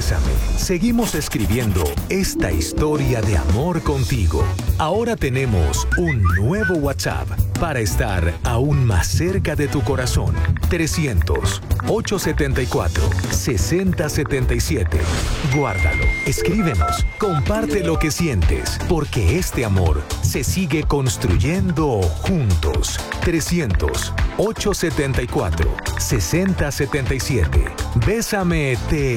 Bésame. Seguimos escribiendo esta historia de amor contigo. Ahora tenemos un nuevo WhatsApp para estar aún más cerca de tu corazón. 300-874-6077. Guárdalo, escríbenos, comparte lo que sientes, porque este amor se sigue construyendo juntos. 300-874-6077. Bésame, te